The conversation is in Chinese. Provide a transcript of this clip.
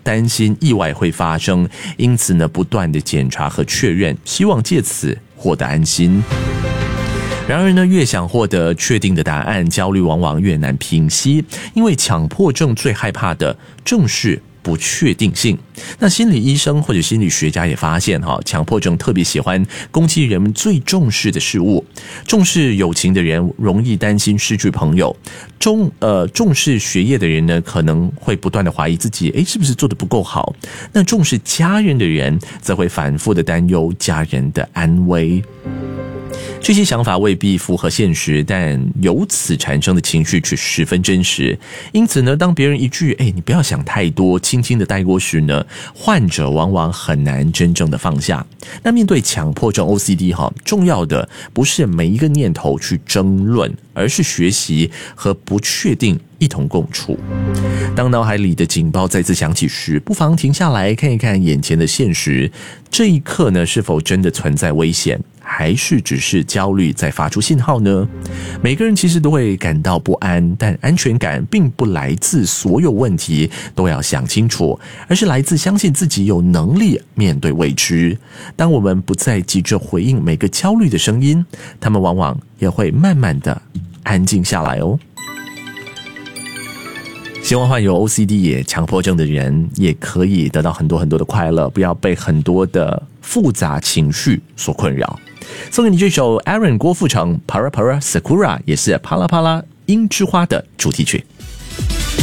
担心意外会发生，因此呢，不断的检查和确认，希望借此获得安心。然而呢，越想获得确定的答案，焦虑往往越难平息，因为强迫症最害怕的正是不确定性。那心理医生或者心理学家也发现强迫症特别喜欢攻击人们最重视的事物。重视友情的人容易担心失去朋友，重视学业的人呢，可能会不断的怀疑自己是不是做得不够好。那重视家人的人则会反复的担忧家人的安危。这些想法未必符合现实，但由此产生的情绪却十分真实。因此呢，当别人一句你不要想太多，轻轻的带过时呢，患者往往很难真正的放下。那面对强迫症 OCD 重要的不是每一个念头去争论，而是学习和不确定一同共处。当脑海里的警报再次响起时，不妨停下来看一看眼前的现实，这一刻呢，是否真的存在危险，还是只是焦虑在发出信号呢？每个人其实都会感到不安，但安全感并不来自所有问题都要想清楚，而是来自相信自己有能力面对未知。当我们不再急着回应每个焦虑的声音，他们往往也会慢慢的安静下来哦。希望患有 OCD 也强迫症的人也可以得到很多很多的快乐，不要被很多的复杂情绪所困扰。送给你这首 Aaron 郭富城 Para Para Sakura， 也是啪啦啪啦樱之花的主题曲。